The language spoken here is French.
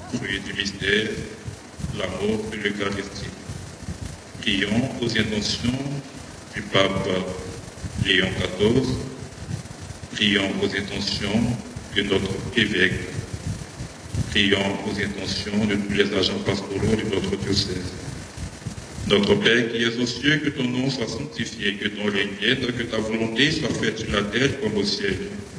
fruit du mystère, l'amour et l'Eucharistie. Prions aux intentions du pape Léon XIV, prions aux intentions de notre évêque, prions aux intentions de tous les agents pastoraux de notre diocèse. Notre Père qui es aux cieux, que ton nom soit sanctifié, que ton règne vienne, que ta volonté soit faite sur la terre comme au ciel.